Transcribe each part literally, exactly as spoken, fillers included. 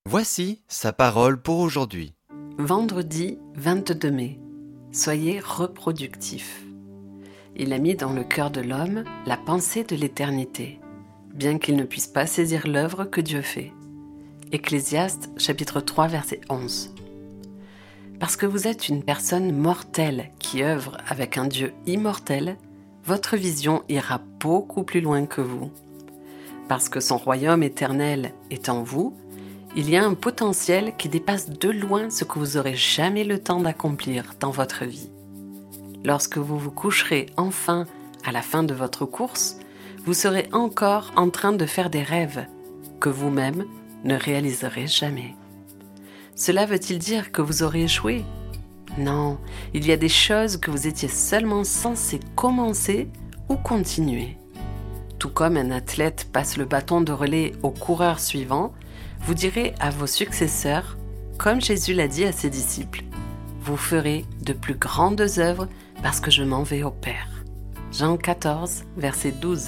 Voici sa parole pour aujourd'hui. Vendredi vingt-deux mai. Soyez reproductifs. Il a mis dans le cœur de l'homme la pensée de l'éternité, bien qu'il ne puisse pas saisir l'œuvre que Dieu fait. Ecclésiaste chapitre trois verset onze. Parce que vous êtes une personne mortelle qui œuvre avec un Dieu immortel, votre vision ira beaucoup plus loin que vous. Parce que son royaume éternel est en vous, il y a un potentiel qui dépasse de loin ce que vous aurez jamais le temps d'accomplir dans votre vie. Lorsque vous vous coucherez enfin à la fin de votre course, vous serez encore en train de faire des rêves que vous-même ne réaliserez jamais. Cela veut-il dire que vous aurez échoué ? Non, il y a des choses que vous étiez seulement censé commencer ou continuer. Tout comme un athlète passe le bâton de relais au coureur suivant, vous direz à vos successeurs, comme Jésus l'a dit à ses disciples, « Vous ferez de plus grandes œuvres parce que je m'en vais au Père. » Jean quatorze, verset douze.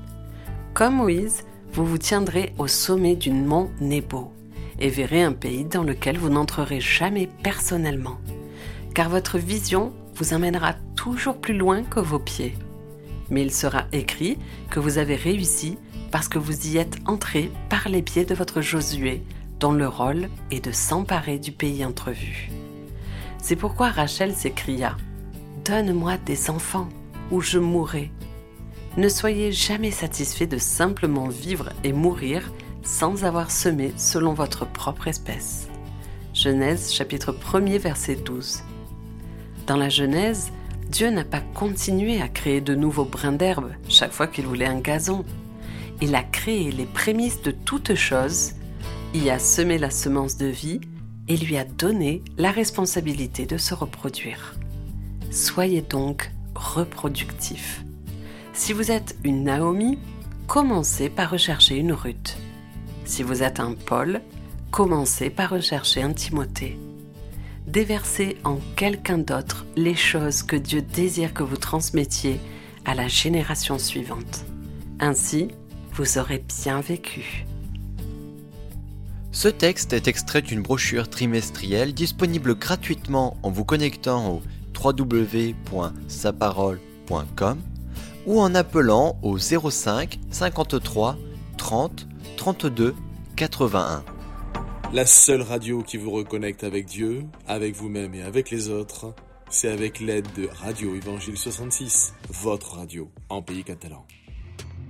Comme Moïse, vous vous tiendrez au sommet du mont Nebo et verrez un pays dans lequel vous n'entrerez jamais personnellement, car votre vision vous emmènera toujours plus loin que vos pieds. Mais il sera écrit que vous avez réussi parce que vous y êtes entré par les pieds de votre Josué, dont le rôle est de s'emparer du pays entrevu. C'est pourquoi Rachel s'écria « Donne-moi des enfants, ou je mourrai ». Ne soyez jamais satisfait de simplement vivre et mourir sans avoir semé selon votre propre espèce. Genèse chapitre premier verset douze. Dans la Genèse, Dieu n'a pas continué à créer de nouveaux brins d'herbe chaque fois qu'il voulait un gazon. Il a créé les prémices de toutes choses, y a semé la semence de vie et lui a donné la responsabilité de se reproduire. Soyez donc reproductifs. Si vous êtes une Naomi, commencez par rechercher une Ruth. Si vous êtes un Paul, commencez par rechercher un Timothée. Déversez en quelqu'un d'autre les choses que Dieu désire que vous transmettiez à la génération suivante. Ainsi, vous aurez bien vécu. Ce texte est extrait d'une brochure trimestrielle disponible gratuitement en vous connectant au w w w point sa parole point com ou en appelant au zéro cinq cinquante-trois trente trente-deux quatre-vingt-un. La seule radio qui vous reconnecte avec Dieu, avec vous-même et avec les autres, c'est avec l'aide de Radio Évangile soixante-six, votre radio en pays catalan.